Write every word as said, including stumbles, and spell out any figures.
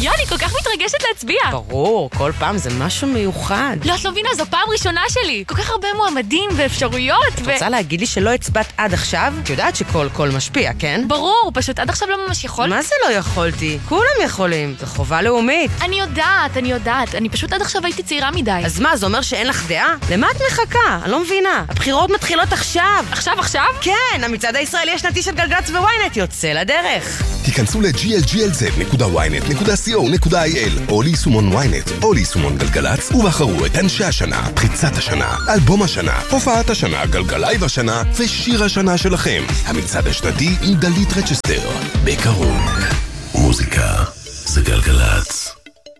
יוני, כל כך מתרגשת להצביע. ברור, כל פעם זה משהו מיוחד. לא, את לא מבינה, זו פעם ראשונה שלי. כל כך הרבה מועמדים ואפשרויות. את רוצה להגיד לי שלא הצבעת עד עכשיו? את יודעת שכל קול משפיע, כן? ברור, פשוט עד עכשיו לא ממש יכול. מה זה לא יכולתי? כולם יכולים. זו חובה לאומית. אני יודעת, אני יודעת. אני פשוט עד עכשיו הייתי צעירה מדי. אז מה, זה אומר שאין לך דעה? למה את מחכה? אני לא מבינה. הבחירות מתחילות עכשיו. עכשיו, עכשיו? כן, המצעד הישראלי השנתי של גלגלצ וויינט יוצא לדרך. תיכנסו ל-ג'י אל ג'י אל זד נקודה וויינט נקודה סי או נקודה איי אל או ליישומון וויינט או ליישומון גלגלצ ובחרו את אנשי השנה, פריצת השנה, אלבום השנה, הופעת השנה, גלגלייב השנה ושיר השנה שלכם. המצעד השנתי עם דלית רצ'סטר. בקרוב. מוזיקה זה גלגלצ.